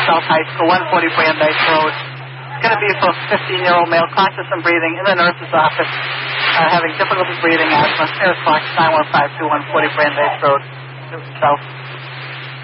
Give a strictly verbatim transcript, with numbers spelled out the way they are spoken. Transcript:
South High School, one forty Brandeis Road. It's going to be for a fifteen-year-old male, conscious and breathing, in the nurse's office, uh, having difficulty breathing, asthma. Here is Fox, nine one five two one forty Brandeis Road, South.